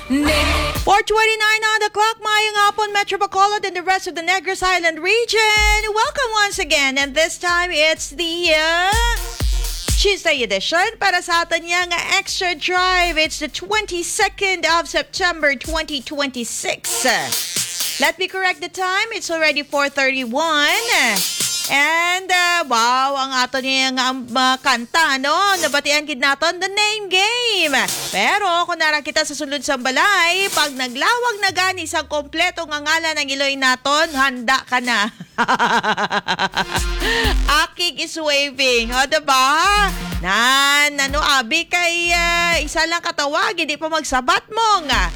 4:29 on the clock, Mayang hapon, Metro Bacolod and the rest of the Negros Island region. Welcome once again, and this time it's the Tuesday edition para sa atin yung Extra Drive. It's the 22nd of September 2026. Let me correct the time. It's already 4:31. And wow, ang ato niyang kanta, no? Nabatian kid naton the name game. Pero kung nara kita sa sulod sa balay, pag naglawag na gani sa kompleto nga ngalan ng iloy naton, handa ka na. Akig is waving. O, diba? Ano, abi kay isa lang katawag, hindi pa magsabat mo nga.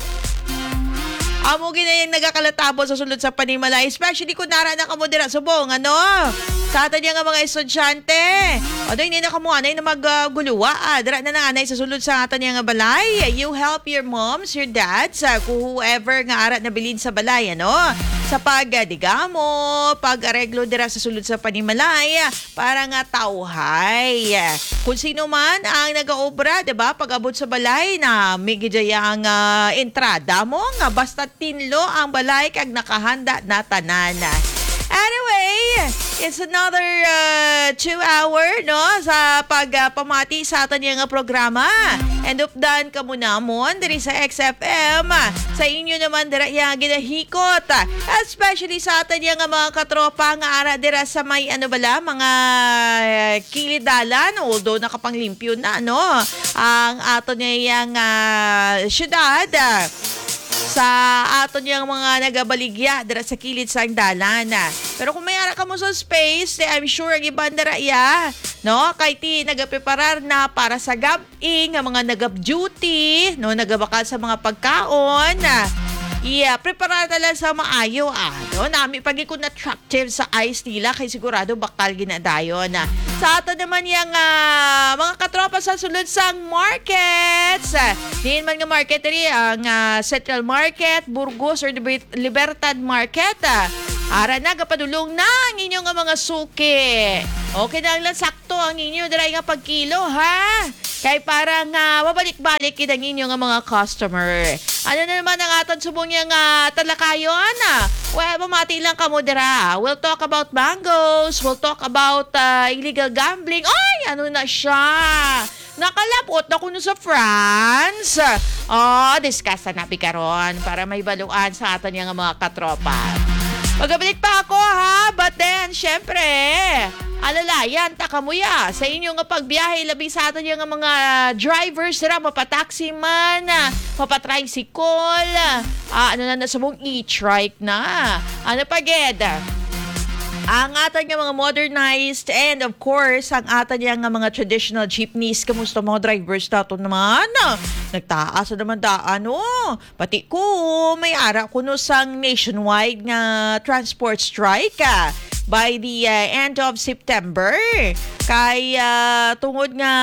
Amo ginayang nagakalatabo sa sulod sa Panimalay, especially kung nara na kamo dira subong, ano? Sa atin nga mga estudyante. O doon, hindi na kamo anay na magguluwa. Dira na anay sa sulod sa atin nga balay. You help your moms, your dads, whoever nga arat na bilin sa balay, ano? Sa pagdigamo, pag-areglo dira sa sulod sa Panimalay, para nga tauhay. Kung sino man ang nag-aobra, diba? Pag-abot sa balay na may gidayang entrada mo, nga basta tinlo ang balay kag nakahanda na tanan. Anyway, it's another 2 hour, no, sa pagpamati sa atin yung programa. And updan ka muna mo diri sa XFM. Sa inyo naman dira yung ginahikot. Especially sa atin yung mga katropa nga ara dira sa may mga kilidalan. Although nakapanglimpyo na, no, ang ato niya yung syudad. Sa aton yung mga nagabaligya dira sa kilid sa dalan. Pero kung may ara ka mo sa space, I'm sure ang ibang dara no, kay ti nagapreparar na para sa gabing, mga nagab-duty, no, nagabakal sa mga pagkaon. Prepara talaga sa maayo, no? Nami pagi ko attractive sa eyes nila kay sigurado bakal ginadayon. Sa ato naman yung mga katropa sa sulod sang markets. Diin man nga market rin ang Central Market, Burgos or Libertad Market. Ara na, kapadulong na ang inyong mga suki. Okay na lang sakto ang inyo dira nga pagkilo, ha? Kay parang mabalik-balik ang inyong mga customer. Ano na naman ang aton subong yung talakayon? Well, mamati lang kamo dira. We'll talk about mangoes. We'll talk about illegal gambling. Ay, ano na siya? Nakalapot na kuno sa France. Discuss na pikaron para may baluan sa aton yung mga katropa. Magabalik pa ako, ha? But then, syempre, alalayan, takamuya. Sa inyo nga pagbiyahe, labi sa atin yung mga drivers, mapataxi man, mapatricycle, ano na nasabong e-trike na. Ano pa, Ged? Ang atin nga mga modernized and of course, ang atin nga mga traditional jeepneys. Kamusta mga drivers nato naman? Nagtaas na naman ano? Pati ko, may ara ko no sang nationwide nga transport strike by the end of September. Kay tungod nga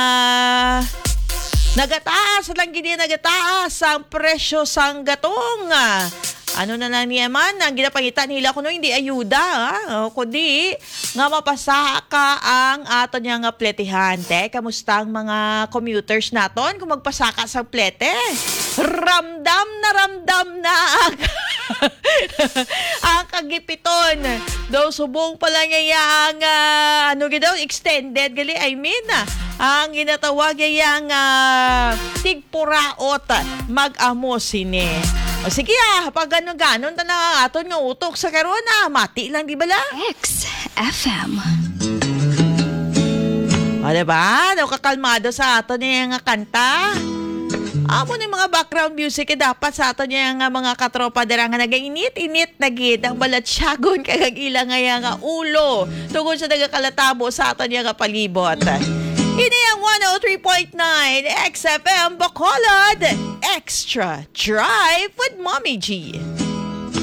nagataas lang gini nagataas ang presyo sang gatong. Ano na lang niya man, ang ginapangitan nila kuno hindi ayuda, kundi nga mapasaka ang ato niya nga pletihan. Kamusta ang mga commuters naton kung magpasaka sa plete? Ramdam na ang kagipiton. Daw subong pala niya yung extended gali, I mean, ang ginatawag niya yung tigpuraot mag-amo sine. O sige pag ganon na aton nga utok sa karon mati lang di bala? XFM. O diba? Daw kakalmado sa aton nga kanta. Amo na mga background music dapat sa aton nga mga katropa dira nga nagainit-init na gid ang balatsyagon kag ilang nga ulo tungod sa nagakalatabo sa aton nga palibot. Ini ang 103.9 XFM Bacolod Extra Drive with Mommy G.